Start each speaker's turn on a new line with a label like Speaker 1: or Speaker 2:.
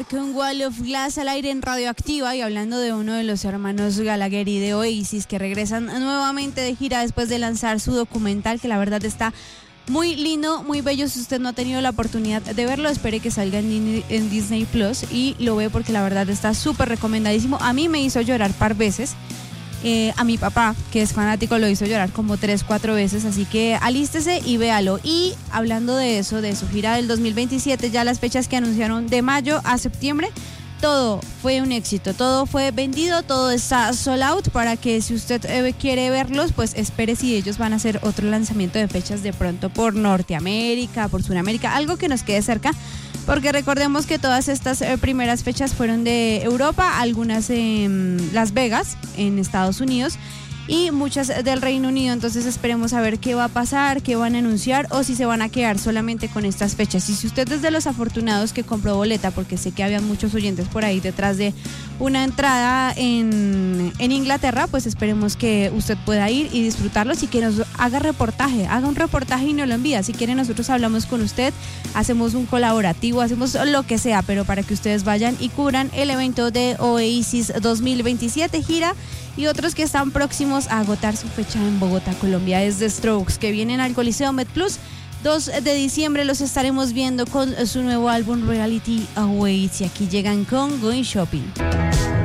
Speaker 1: Con Wall of Glass al aire en Radioactiva y hablando de uno de los hermanos Gallagher y de Oasis que regresan nuevamente de gira después de lanzar su documental, que la verdad está muy lindo, muy bello. Si usted no ha tenido la oportunidad de verlo, espere que salga en Disney Plus y lo ve porque la verdad está súper recomendadísimo. A mí me hizo llorar par veces. A mi papá, que es fanático, lo hizo llorar como 3-4 veces, así que alístese y véalo. Y hablando de eso, de su gira del 2027, ya las fechas que anunciaron de mayo a septiembre, todo fue un éxito, todo fue vendido, todo está sold out, para que si usted quiere verlos, pues espere si ellos van a hacer otro lanzamiento de fechas de pronto por Norteamérica, por Sudamérica, algo que nos quede cerca. Porque recordemos que todas estas primeras fechas fueron de Europa, algunas en Las Vegas, en Estados Unidos, y muchas del Reino Unido. Entonces esperemos a ver qué va a pasar, qué van a anunciar o si se van a quedar solamente con estas fechas. Y si usted es de los afortunados que compró boleta, porque sé que había muchos oyentes por ahí detrás de una entrada en Inglaterra, pues esperemos que usted pueda ir y disfrutarlos y que nos haga un reportaje y nos lo envía. Si quiere, nosotros hablamos con usted, hacemos un colaborativo, hacemos lo que sea, pero para que ustedes vayan y cubran el evento de Oasis 2027 gira y otros que están próximos a agotar su fecha en Bogotá, Colombia. Es The Strokes, que vienen al Coliseo MedPlus. 2 de diciembre los estaremos viendo con su nuevo álbum Reality Awaits y aquí llegan con Going Shopping.